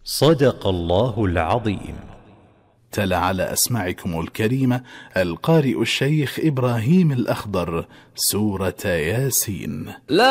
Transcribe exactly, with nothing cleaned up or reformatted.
صدق الله العظيم. تلا على أسماعكم الكريمة القارئ الشيخ إبراهيم الأخضر سورة ياسين.